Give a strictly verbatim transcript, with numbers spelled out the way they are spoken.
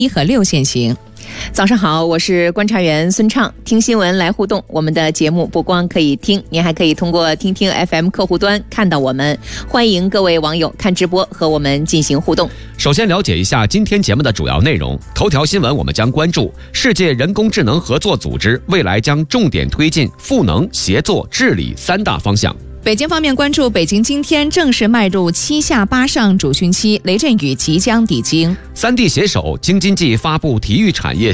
一和六限行。早上好，我是观察员孙畅，听新闻来互动。我们的节目不光可以听，您还可以通过听听 F M 客户端看到我们。欢迎各位网友看直播和我们进行互动。 首先了解一下今天节目的主要内容。头条新闻我们将关注世界人工智能合作组织未来将重点推进赋能、协作、治理三大方向。 北京方面关注北京今天正式迈入七下八上主汛期，雷阵雨即将抵京。 三地携手京津冀发布体育产业